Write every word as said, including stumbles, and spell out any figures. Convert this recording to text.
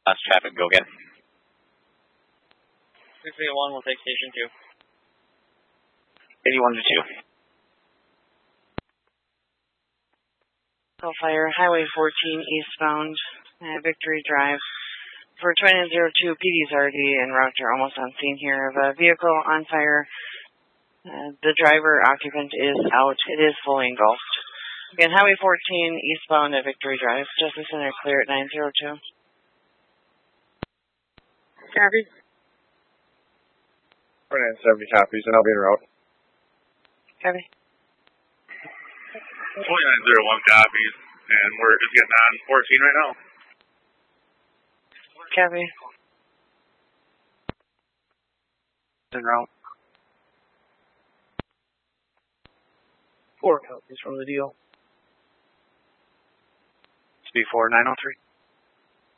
Last traffic, go again. six eighty-one will take station two. eighty-one to two. Call fire, Highway fourteen eastbound, uh, Victory Drive. For twenty oh two, P D's already en route. You're almost on scene here of a vehicle on fire. Uh, the driver occupant is out. It is fully engulfed. Again, Highway fourteen eastbound at Victory Drive. Justice Center clear at nine oh two. Copy. nine seventy copies, and I'll be en route. Copy. twenty-nine oh one copies, and we're just getting on fourteen right now. Copy. En route. Four copies from the deal. Speed four nine oh three.